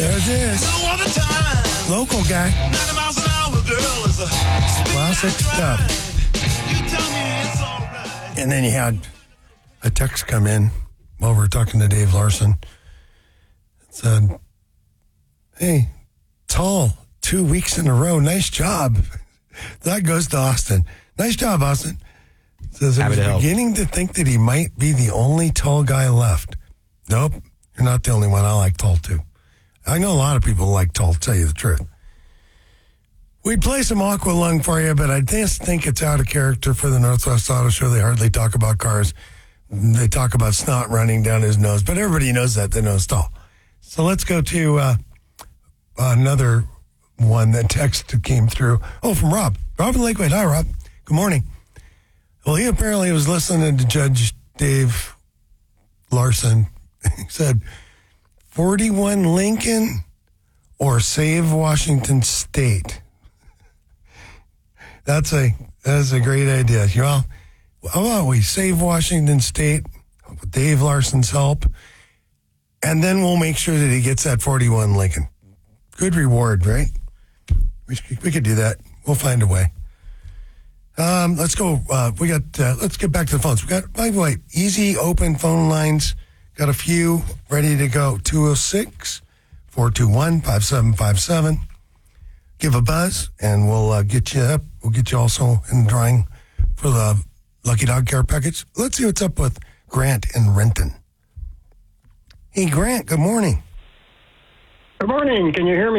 There it is. Local guy. Classic stuff. And then you had a text come in while we were talking to Dave Larson. It said, hey, Tall, 2 weeks in a row. Nice job. That goes to Austin. Nice job, Austin. Says, I was beginning to think that he might be the only tall guy left. Nope, you're not the only one. I like tall, too. I know a lot of people like tall, to tell you the truth. We'd play some Aqua Lung for you, but I just think it's out of character for the Northwest Auto Show. They hardly talk about cars. They talk about snot running down his nose, but everybody knows that. They know it's tall. So let's go to another one that text came through. Oh, from Rob. Rob in Lakewood. Hi, Rob. Good morning. Well, he apparently was listening to Judge Dave Larson. He said, 41 Lincoln or save Washington State. That's a great idea. Well, how about we save Washington State with Dave Larson's help, and then we'll make sure that he gets that 41 Lincoln. Good reward, right? We could do that. We'll find a way. Let's go. Let's get back to the phones. We got, by the way, easy open phone lines. Got a few ready to go. 206-421-5757. Give a buzz, and we'll get you up. We'll get you also in the drawing for the Lucky Dog Care Package. Let's see what's up with Grant in Renton. Hey, Grant, good morning. Good morning. Can you hear me?